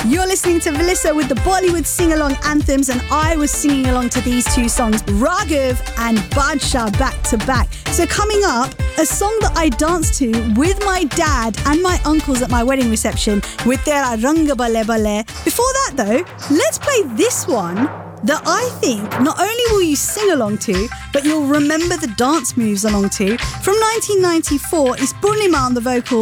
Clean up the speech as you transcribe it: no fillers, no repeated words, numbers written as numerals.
You're listening to Velissa with the Bollywood sing-along anthems, and I was singing along to these two songs, Raghav and Badshah, back to back. So coming up, a song that I danced to with my dad and my uncles at my wedding reception with Tera Rang Bale Bale. Before that though, let's play this one that I think not only will you sing along to, but you'll remember the dance moves along to. From 1994, it's Purnima on the vocals.